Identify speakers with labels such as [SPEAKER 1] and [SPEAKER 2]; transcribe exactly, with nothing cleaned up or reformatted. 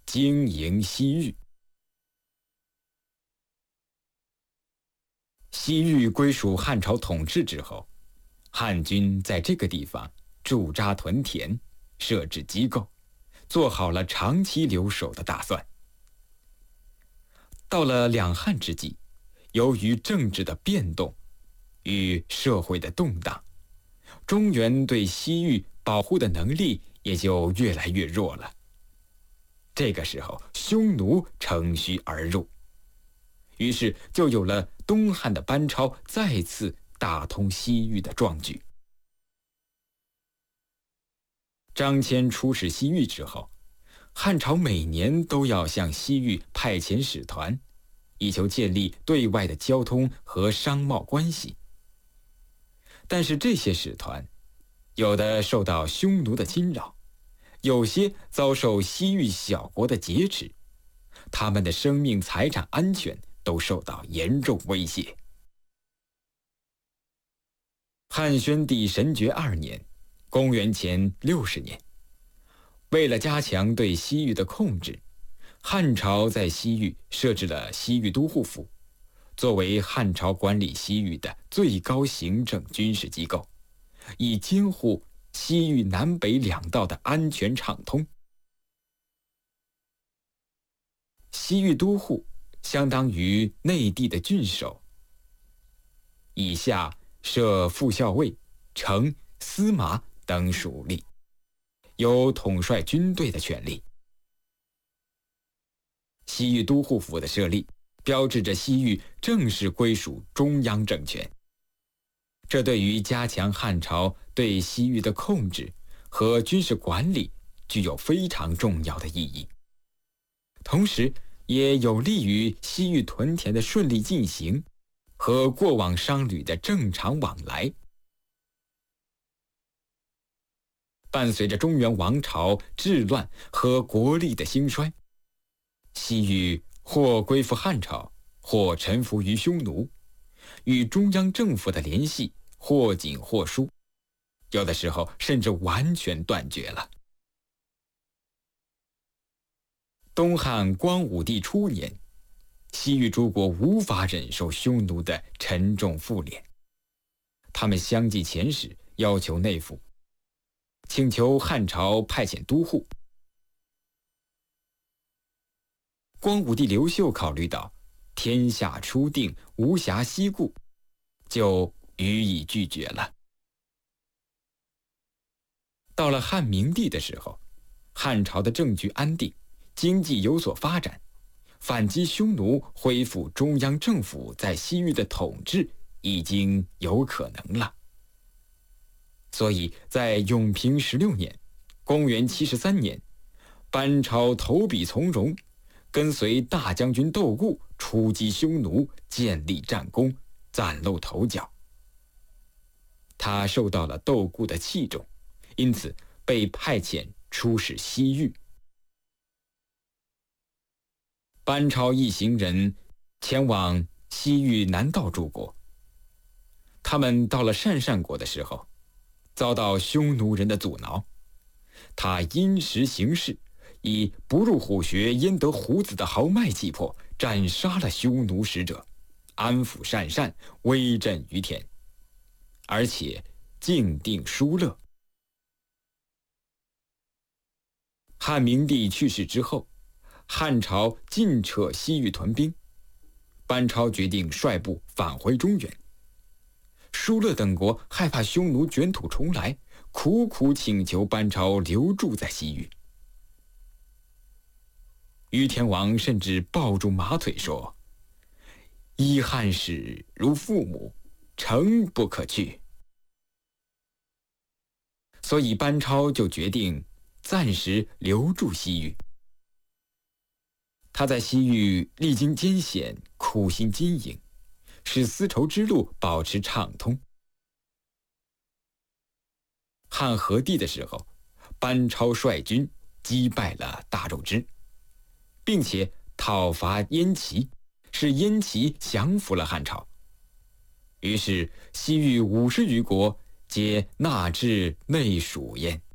[SPEAKER 1] 经营西域。西域归属汉朝统治之后，汉军在这个地方驻扎屯田，设置机构，做好了长期留守的打算。到了两汉之际，由于政治的变动与社会的动荡，中原对西域保护的能力也就越来越弱了。这个时候，匈奴乘虚而入，于是就有了东汉的班超再次打通西域的壮举。张骞出使西域之后，汉朝每年都要向西域派遣使团，以求建立对外的交通和商贸关系。但是这些使团，有的受到匈奴的侵扰，有些遭受西域小国的劫持，他们的生命财产安全都受到严重威胁。汉宣帝神爵二年，公元前六十年，为了加强对西域的控制，汉朝在西域设置了西域都护府，作为汉朝管理西域的最高行政军事机构，以监护西域南北两道的安全畅通。西域都护相当于内地的郡守，以下设副校尉、丞、司马等属吏，有统帅军队的权利。西域都护府的设立，标志着西域正式归属中央政权。这对于加强汉朝对西域的控制和军事管理具有非常重要的意义，同时也有利于西域屯田的顺利进行和过往商旅的正常往来。伴随着中原王朝治乱和国力的兴衰，西域或归附汉朝，或臣服于匈奴，与中央政府的联系或紧或疏，有的时候甚至完全断绝了。东汉光武帝初年，西域诸国无法忍受匈奴的沉重负脸，他们相继遣使要求内附，请求汉朝派遣都护。光武帝刘秀考虑到天下初定，无暇西顾，就予以拒绝了。到了汉明帝的时候，汉朝的政局安定，经济有所发展，反击匈奴，恢复中央政府在西域的统治已经有可能了。所以在永平十六年，公元七十三年，班超投笔从戎，跟随大将军窦固出击匈奴，建立战功，崭露头角。他受到了窦固的器重，因此被派遣出使西域。班超一行人前往西域南道诸国，他们到了鄯善国的时候，遭到匈奴人的阻挠。他因时行事，以不入虎穴焉得虎子的豪迈气魄，斩杀了匈奴使者，安抚鄯善，威震于天，而且静定疏勒。汉明帝去世之后，汉朝尽撤西域屯兵，班超决定率部返回中原。疏勒等国害怕匈奴卷土重来，苦苦请求班超留驻在西域。于天王甚至抱住马腿说：“依汉使如父母，诚不可去。”所以班超就决定暂时留驻西域。他在西域历经艰险，苦心经营，使丝绸之路保持畅通。汉和帝的时候，班超率军击败了大肉支，并且讨伐燕齐，使燕齐降服了汉朝。于是西域五十余国皆纳至内属焉。